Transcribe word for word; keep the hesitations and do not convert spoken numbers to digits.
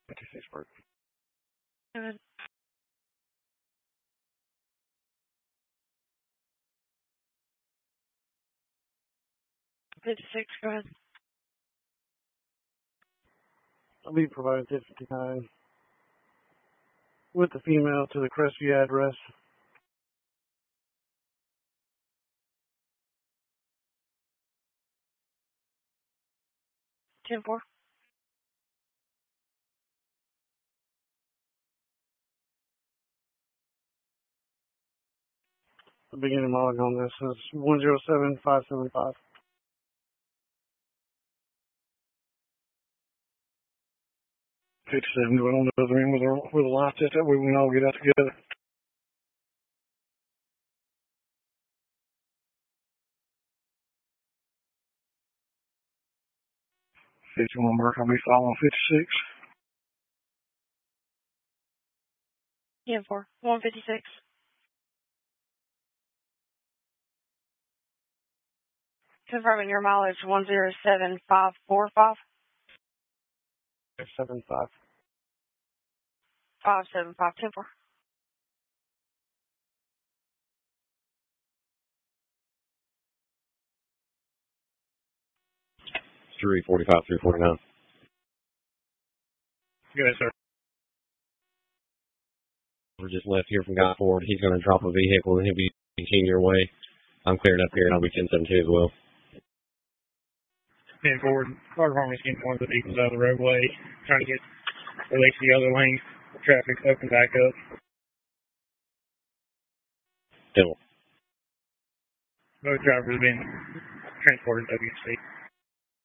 fifty-six work. Good. fifty-six, go ahead. I'll be providing ten fifty-nine with the female to the Crestview address. ten four. The beginning log on this is one zero seven five seven five. fifty-seven going on the other end with a, with a light test. That way we can all get out together. fifty-one work. I'll be following fifty-six. ten four. one fifty-six. Confirming your mileage one zero seven five four five. seven five. five seven five. ten four. three forty-five, three forty-nine. Good, sir. We're just left here from Guy Ford. He's going to drop a vehicle and he'll be eighteen your way. I'm cleared up here and I'll be ten seventeen as well. ten Ford, fire department's getting one of the vehicles out of the roadway, trying to get release the other lane. The traffic up and back up. Still. Both drivers have been transported to W C.